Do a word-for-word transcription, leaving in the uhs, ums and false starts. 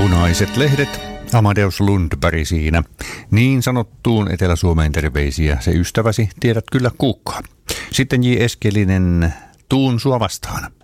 Punaiset lehdet, Amadeus Lundberg siinä. Niin sanottuun Etelä-Suomeen terveisiä, se ystäväsi, tiedät kyllä kuukkaa. Sitten J. Eskelinen, tuun sua vastaan.